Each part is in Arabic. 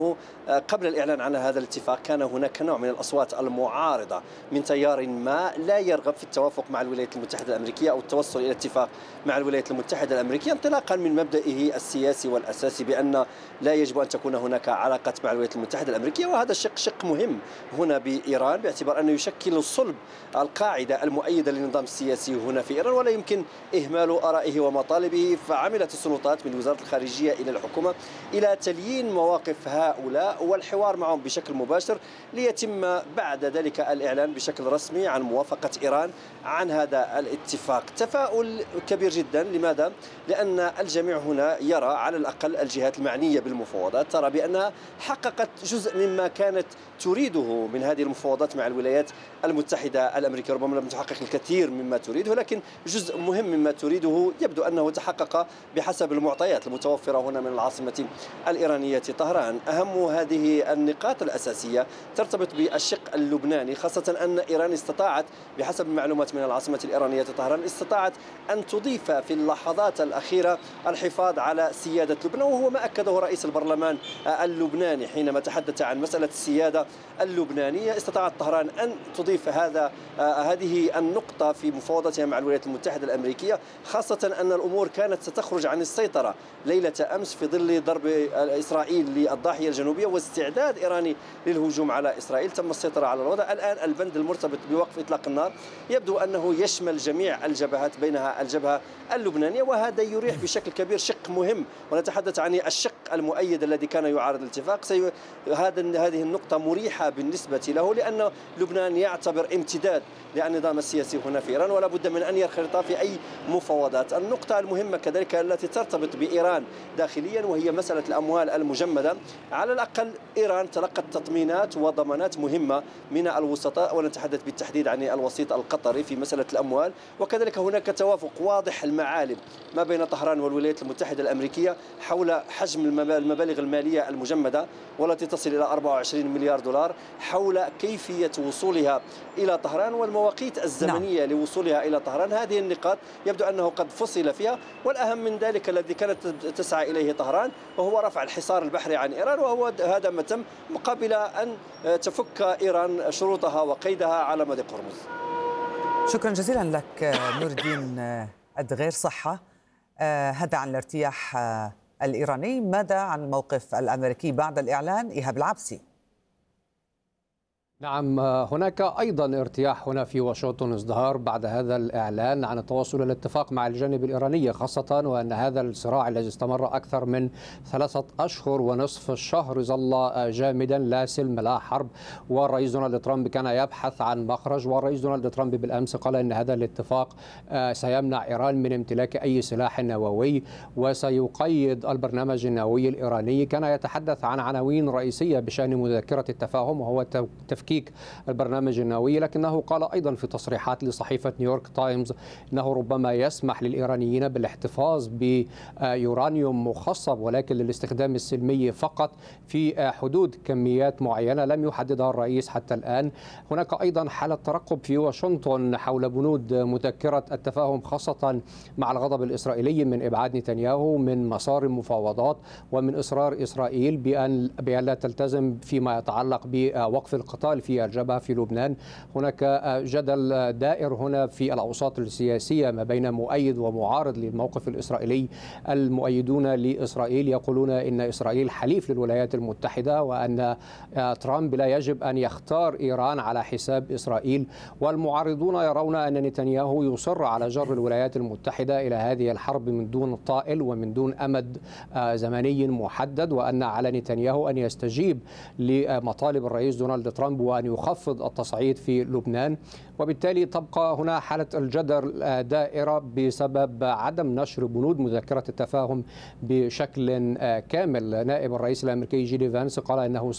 قبل الإعلان عن هذا الاتفاق كان هناك نوع من الأصوات المعارضة من تيار ما لا يرغب في التوافق مع الولايات المتحدة الأمريكية أو التوصل إلى اتفاق مع الولايات المتحدة الأمريكية، انطلاقا من مبدئه السياسي والأساسي بأن لا يجب أن تكون هناك علاقات مع الولايات المتحدة الأمريكية. وهذا شق مهم هنا بإيران، باعتبار أنه يشكل صلب القاعدة المؤيدة للنظام السياسي هنا في إيران، ولا يمكن إهمال آرائه ومطالبه. فعملت السلطات من وزارة الخارجية إلى الحكومة إلى تليين مواقف هؤلاء والحوار معهم بشكل مباشر، ليتم بعد ذلك الإعلان بشكل رسمي عن موافقة إيران عن هذا الاتفاق. تفاؤل كبير جدا. لماذا؟ لأن الجميع هنا يرى، على الأقل الجهات المعنية بالمفاوضات ترى بأنها حققت جزء مما كانت تريده من هذه المفاوضات مع الولايات المتحدة الأمريكية. ربما لم تحقق الكثير مما تريده، لكن جزء مهم مما تريده يبدو أنه تحقق بحسب المعطيات المتوفرة هنا من العاصمة الإيرانية طهران. أهم هذه النقاط الأساسية ترتبط بالشق اللبناني، خاصة أن إيران استطاعت بحسب المعلومات من العاصمة الإيرانية طهران استطاعت أن تضيف في اللحظات الأخيرة الحفاظ على سيادة لبنان، وهو ما أكده رئيس البرلمان اللبناني حينما تحدث عن مسألة السيادة اللبنانية. استطاعت طهران أن تضيف هذه النقطة في مفاوضاتها مع الولايات المتحدة الأمريكية، خاصة أن الأمور كانت ستخرج عن السيطرة ليلة أمس في ظل ضرب إسرائيل للضاحية الجنوبية واستعداد إيراني للهجوم على إسرائيل. تم السيطرة على الوضع. الآن البند المرتبط بوقف إطلاق النار يبدو أنه يشمل جميع الجبهات، بينها الجبهة اللبنانية، وهذا يريح بشكل كبير شق مهم، ونتحدث عن الشق المؤيد الذي كان يعارض الاتفاق. هذه النقطة مريحة بالنسبة له، لأن لبنان يعتبر امتداد للنظام السياسي هنا في إيران، ولا بد من أن ينخرط في أي مفاوضات. النقطة المهمة كذلك التي ترتبط بإيران داخليا وهي مسألة الأموال المجمدة. على الأقل إيران تلقت تطمينات وضمانات مهمة من الوسطاء، ونتحدث بالتحديد عن الوسيط القطري في مسألة الأموال. وكذلك هناك توافق واضح المعالم ما بين طهران والولايات المتحدة الأمريكية حول حجم المبالغ المالية المجمدة والتي تصل إلى 24 مليار دولار، حول كيفية وصولها إلى طهران والمواقيت الزمنية لوصولها إلى طهران. هذه النقاط يبدو أنه قد فصل فيها، والأهم من ذلك الذي كانت تسعى إليه طهران وهو رفع الحصار البحري عن إيران، وهو هذا ما تم مقابل أن تفك إيران شروطها وقيدها على مضيق هرمز. شكرا جزيلا لك نور الدين الدغير صحة. هذا عن الارتياح الإيراني. ماذا عن الموقف الأمريكي بعد الإعلان؟ إيهاب العبسي. نعم، هناك أيضا ارتياح هنا في واشنطن، ازدهار بعد هذا الإعلان عن التوصل إلى الاتفاق مع الجانب الإيراني، خاصة وأن هذا الصراع الذي استمر أكثر من 3 أشهر ونصف الشهر ظل جامدا، لا سلم لا حرب. والرئيس دونالد ترامب كان يبحث عن مخرج، والرئيس دونالد ترامب بالأمس قال أن هذا الاتفاق سيمنع إيران من امتلاك أي سلاح نووي وسيقيد البرنامج النووي الإيراني. كان يتحدث عن عناوين رئيسية بشأن مذكرة التفاهم وهو تفكيك البرنامج النووي، لكنه قال أيضا في تصريحات لصحيفة نيويورك تايمز أنه ربما يسمح للإيرانيين بالاحتفاظ بيورانيوم مخصب، ولكن للاستخدام السلمي فقط في حدود كميات معينة لم يحددها الرئيس حتى الآن. هناك أيضا حالة ترقب في واشنطن حول بنود مذكرة التفاهم، خاصة مع الغضب الإسرائيلي من إبعاد نتنياهو من مسار المفاوضات ومن إصرار إسرائيل بأن لا تلتزم فيما يتعلق بوقف القتال في الجبهة في لبنان. هناك جدل دائر هنا في الأوساط السياسية ما بين مؤيد ومعارض للموقف الإسرائيلي. المؤيدون لإسرائيل يقولون إن إسرائيل حليف للولايات المتحدة وأن ترامب لا يجب أن يختار إيران على حساب إسرائيل، والمعارضون يرون أن نتنياهو يصر على جر الولايات المتحدة إلى هذه الحرب من دون طائل ومن دون أمد زمني محدد، وأن على نتنياهو أن يستجيب لمطالب الرئيس دونالد ترامب وأن يخفض التصعيد في لبنان. وبالتالي تبقى هنا حالة الجدل دائرة بسبب عدم نشر بنود مذكرة التفاهم بشكل كامل. نائب الرئيس الأمريكي جي دي فانس قال أنه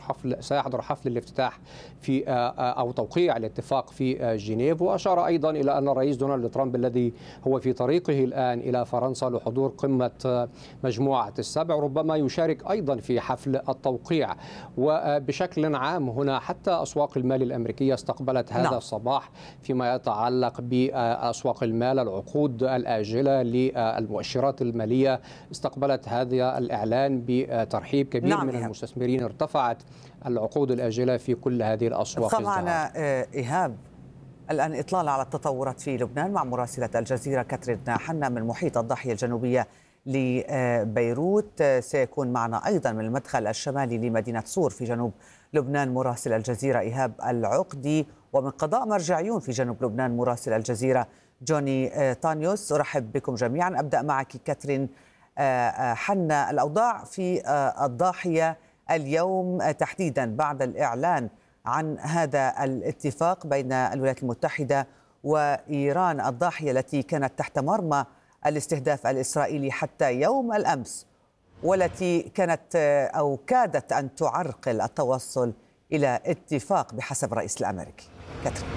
سيحضر حفل الافتتاح في أو توقيع الاتفاق في جنيف، وأشار أيضا إلى أن الرئيس دونالد ترامب الذي هو في طريقه الآن إلى فرنسا لحضور قمة مجموعة السبع ربما يشارك أيضا في حفل التوقيع. وبشكل عام هنا حتى أسواق المال الأمريكية استقبلت هذا الصباح فيما يتعلق بأسواق المال العقود الآجلة للمؤشرات المالية استقبلت هذا الإعلان بترحيب كبير من المستثمرين. ارتفعت العقود الآجلة في كل هذه الأسواق. ابقى معنا إيهاب الآن إطلالة على التطورات في لبنان مع مراسلة الجزيرة كاترين حنا من محيط الضاحية الجنوبية لبيروت. سيكون معنا أيضا من المدخل الشمالي لمدينة صور في جنوب لبنان مراسل الجزيرة إيهاب العقدي، ومن قضاء مرجعيون في جنوب لبنان مراسل الجزيرة جوني تانيوس. أرحب بكم جميعا. أبدأ معك كاترين حنا، الأوضاع في الضاحية اليوم تحديدا بعد الإعلان عن هذا الاتفاق بين الولايات المتحدة وإيران، الضاحية التي كانت تحت مرمى الاستهداف الإسرائيلي حتى يوم الأمس، والتي كانت أو كادت أن تعرقل التوصل إلى اتفاق بحسب الرئيس الأمريكي. كاترين.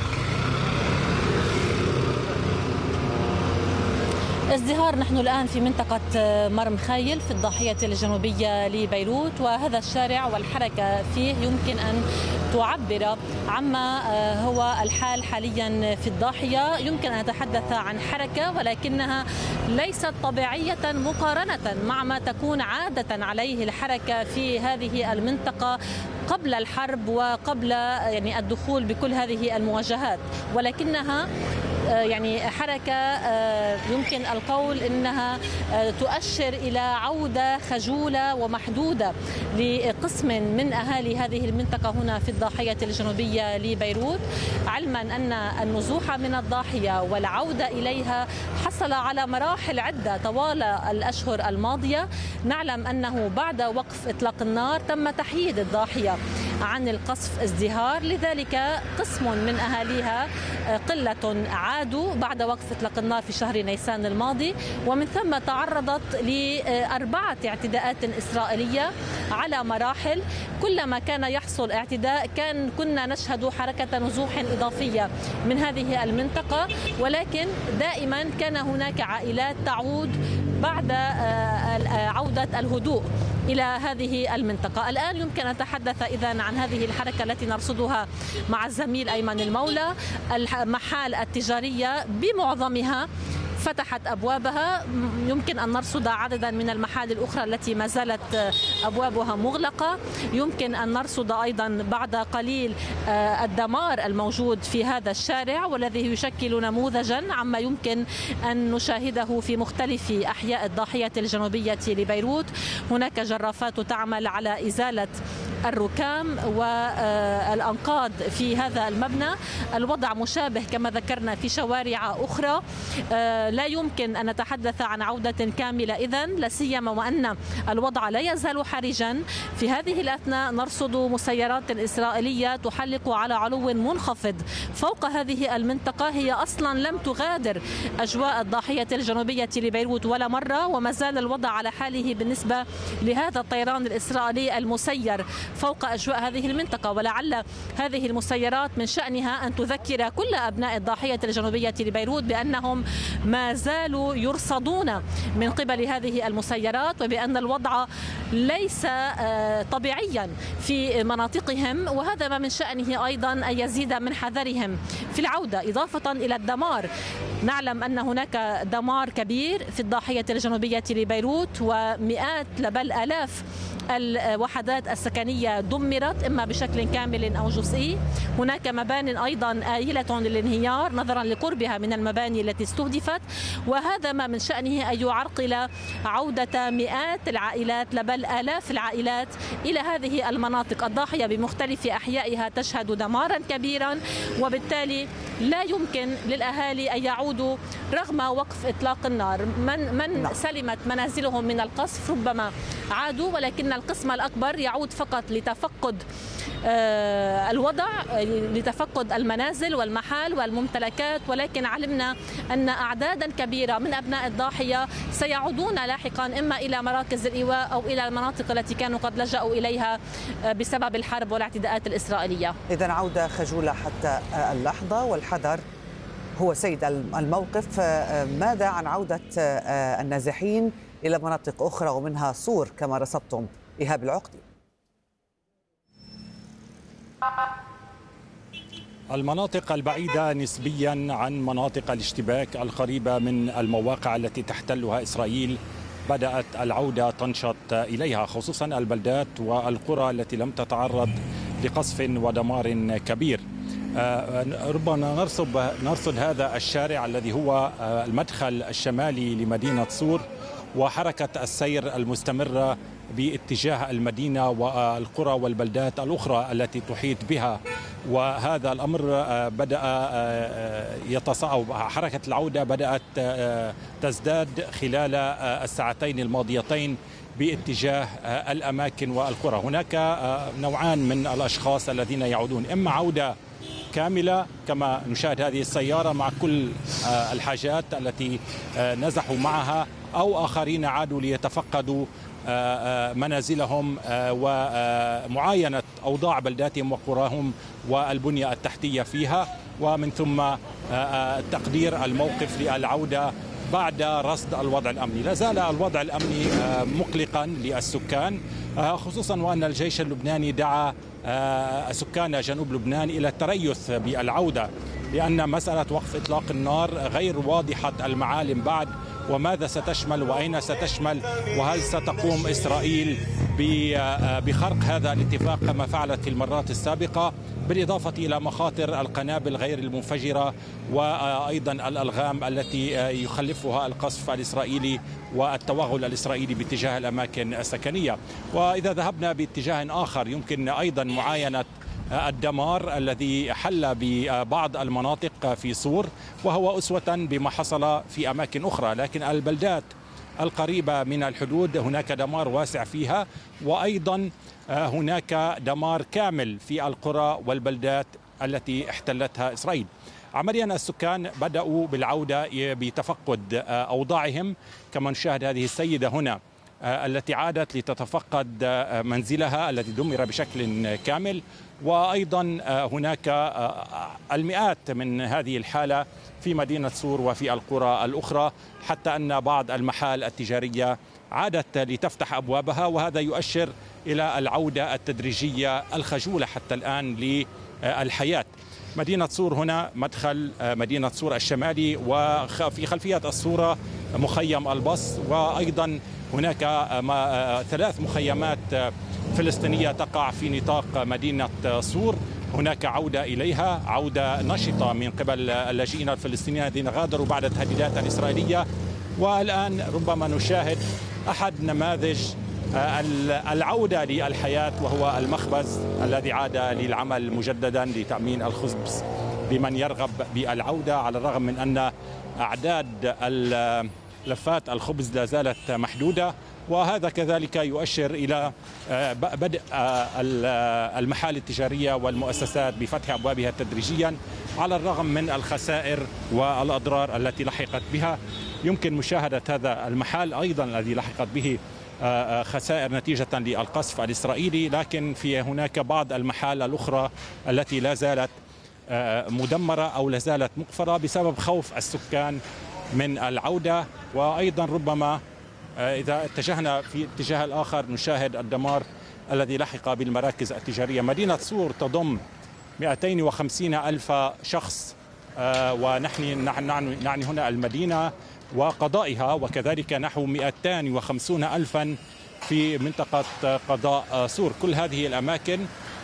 ازدهار، نحن الآن في منطقة مرم خايل في الضاحية الجنوبية لبيروت، وهذا الشارع والحركة فيه يمكن أن تعبر عما هو الحال حاليا في الضاحية. يمكن أن نتحدث عن حركة ولكنها ليست طبيعية مقارنة مع ما تكون عادة عليه الحركة في هذه المنطقة قبل الحرب وقبل الدخول بكل هذه المواجهات، ولكنها حركة يمكن القول إنها تؤشر إلى عودة خجولة ومحدودة لقسم من أهالي هذه المنطقة هنا في الضاحية الجنوبية لبيروت، علما أن النزوح من الضاحية والعودة إليها حصل على مراحل عدة طوال الأشهر الماضية. نعلم أنه بعد وقف إطلاق النار تم تحييد الضاحية عن القصف ازدهار، لذلك قسم من أهاليها قلة عادوا بعد وقف إطلاق النار في شهر نيسان الماضي، ومن ثم تعرضت ل4 اعتداءات إسرائيلية على مراحل. كلما كان يحصل اعتداء كنا نشهد حركة نزوح إضافية من هذه المنطقة، ولكن دائما كان هناك عائلات تعود بعد عودة الهدوء إلى هذه المنطقة. الآن يمكن أن نتحدث إذن عن هذه الحركة التي نرصدها مع الزميل أيمن المولى. المحال التجارية بمعظمها فتحت أبوابها، يمكن أن نرصد عددا من المحال الأخرى التي ما زالت أبوابها مغلقة. يمكن أن نرصد أيضا بعد قليل الدمار الموجود في هذا الشارع، والذي يشكل نموذجا عما يمكن أن نشاهده في مختلف أحياء الضاحية الجنوبية لبيروت. هناك جرافات تعمل على إزالة الركام والأنقاض في هذا المبنى. الوضع مشابه كما ذكرنا في شوارع أخرى. لا يمكن أن نتحدث عن عودة كاملة إذن، لا سيما وأن الوضع لا يزال حرجا. في هذه الأثناء نرصد مسيرات إسرائيلية تحلق على علو منخفض فوق هذه المنطقة. هي أصلا لم تغادر أجواء الضاحية الجنوبية لبيروت ولا مرة، وما زال الوضع على حاله بالنسبة لهذا الطيران الإسرائيلي المسير فوق أجواء هذه المنطقة. ولعل هذه المسيرات من شأنها أن تذكر كل أبناء الضاحية الجنوبية لبيروت بأنهم ما زالوا يرصدون من قبل هذه المسيرات، وبأن الوضع ليس طبيعيا في مناطقهم، وهذا ما من شأنه أيضا أن يزيد من حذرهم في العودة. إضافة إلى الدمار، نعلم أن هناك دمار كبير في الضاحية الجنوبية لبيروت، ومئات بل آلاف الوحدات السكنية دمرت إما بشكل كامل أو جزئي. هناك مباني أيضا آيلة للانهيار نظرا لقربها من المباني التي استهدفت، وهذا ما من شأنه أن يعرقل عودة مئات العائلات بل آلاف العائلات إلى هذه المناطق. الضاحية بمختلف أحيائها تشهد دمارا كبيرا، وبالتالي لا يمكن للأهالي أن يعودوا رغم وقف إطلاق النار. من سلمت منازلهم من القصف ربما عادوا، ولكن القسم الأكبر يعود فقط لتفقد الوضع، لتفقد المنازل والمحال والممتلكات. ولكن علمنا أن أعدادا كبيرة من أبناء الضاحية سيعودون لاحقا إما إلى مراكز الإيواء أو إلى المناطق التي كانوا قد لجأوا إليها بسبب الحرب والاعتداءات الإسرائيلية. إذن عودة خجولة حتى اللحظة، والحذر هو سيد الموقف. ماذا عن عودة النازحين إلى مناطق أخرى ومنها صور كما رصدتم إيهاب العقدي؟ المناطق البعيدة نسبيا عن مناطق الاشتباك القريبة من المواقع التي تحتلها إسرائيل بدأت العودة تنشط إليها، خصوصا البلدات والقرى التي لم تتعرض لقصف ودمار كبير. ربما نرصد هذا الشارع الذي هو المدخل الشمالي لمدينة صور، وحركة السير المستمرة باتجاه المدينة والقرى والبلدات الأخرى التي تحيط بها. وهذا الأمر بدأ يتصاعد، حركة العودة بدأت تزداد خلال الساعتين الماضيتين باتجاه الأماكن والقرى. هناك نوعان من الأشخاص الذين يعودون، إما عودة كاملة كما نشاهد هذه السيارة مع كل الحاجات التي نزحوا معها، أو آخرين عادوا ليتفقدوا منازلهم ومعاينة أوضاع بلداتهم وقراهم والبنية التحتية فيها، ومن ثم تقدير الموقف للعودة بعد رصد الوضع الأمني. لا زال الوضع الأمني مقلقا للسكان، خصوصا وأن الجيش اللبناني دعا سكان جنوب لبنان إلى التريث بالعودة، لأن مسألة وقف إطلاق النار غير واضحة المعالم بعد، وماذا ستشمل وأين ستشمل، وهل ستقوم إسرائيل بخرق هذا الاتفاق كما فعلت في المرات السابقة، بالإضافة إلى مخاطر القنابل غير المنفجرة وأيضا الألغام التي يخلفها القصف الإسرائيلي والتوغل الإسرائيلي باتجاه الأماكن السكنية. وإذا ذهبنا باتجاه آخر يمكن أيضا معاينة الدمار الذي حل ببعض المناطق في صور، وهو أسوة بما حصل في أماكن أخرى، لكن البلدات القريبة من الحدود هناك دمار واسع فيها، وأيضا هناك دمار كامل في القرى والبلدات التي احتلتها إسرائيل. عمليا السكان بدأوا بالعودة بتفقد أوضاعهم، كما نشاهد هذه السيدة هنا التي عادت لتتفقد منزلها الذي دمر بشكل كامل، وأيضا هناك المئات من هذه الحالة في مدينة صور وفي القرى الأخرى، حتى أن بعض المحال التجارية عادت لتفتح أبوابها، وهذا يؤشر إلى العودة التدريجية الخجولة حتى الآن للحياة. مدينة صور هنا مدخل مدينة صور الشمالي، وفي خلفية الصورة مخيم البص، وأيضا هناك 3 مخيمات فلسطينية تقع في نطاق مدينة صور. هناك عودة إليها، عودة نشطة من قبل اللاجئين الفلسطينيين الذين غادروا بعد التهديدات الإسرائيلية. والآن ربما نشاهد أحد نماذج العودة للحياة، وهو المخبز الذي عاد للعمل مجددا لتأمين الخبز لمن يرغب بالعودة، على الرغم من أن أعداد لفات الخبز لا زالت محدودة. وهذا كذلك يؤشر إلى بدء المحال التجارية والمؤسسات بفتح أبوابها تدريجيا، على الرغم من الخسائر والأضرار التي لحقت بها. يمكن مشاهدة هذا المحال أيضا الذي لحقت به خسائر نتيجة للقصف الإسرائيلي، لكن في هناك بعض المحال الأخرى التي لا زالت مدمرة أو لا زالت مقفرة بسبب خوف السكان من العودة. وأيضا ربما إذا اتجهنا في الاتجاه الآخر نشاهد الدمار الذي لحق بالمراكز التجارية. مدينة صور تضم 250 ألف شخص، ونحن نعني هنا المدينة وقضائها، وكذلك نحو 250 ألفا في منطقة قضاء صور. كل هذه الأماكن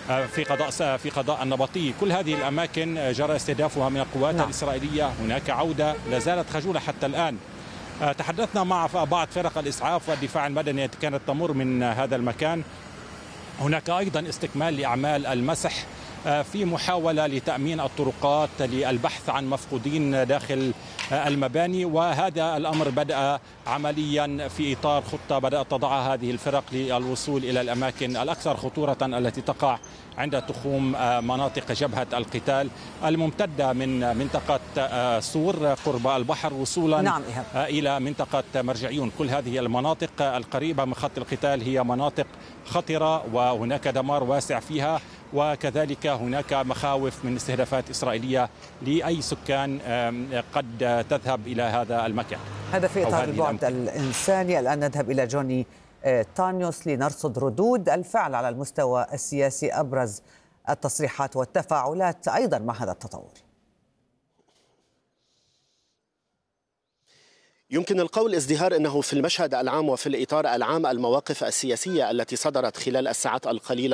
في قضاء النبطي، كل هذه الأماكن جرى استهدافها من القوات الإسرائيلية. هناك عودة لا زالت خجولة حتى الآن. تحدثنا مع بعض فرق الإسعاف والدفاع المدني التي كانت تمر من هذا المكان. هناك أيضا استكمال لأعمال المسح في محاولة لتأمين الطرقات للبحث عن مفقودين داخل المباني، وهذا الأمر بدأ عمليا في إطار خطة بدأت تضعها هذه الفرق للوصول إلى الأماكن الأكثر خطورة التي تقع عند تخوم مناطق جبهة القتال الممتدة من منطقة صور قرب البحر وصولا إلى منطقة مرجعيون. كل هذه المناطق القريبة من خط القتال هي مناطق خطرة وهناك دمار واسع فيها، وكذلك هناك مخاوف من استهدافات إسرائيلية لأي سكان قد تذهب إلى هذا المكان. هذا في إطار البعد الإنساني. الآن نذهب إلى جوني تانيوس لنرصد ردود الفعل على المستوى السياسي. أبرز التصريحات والتفاعلات أيضا مع هذا التطور؟ يمكن القول ازدهار أنه في المشهد العام وفي الإطار العام المواقف السياسية التي صدرت خلال الساعات القليلة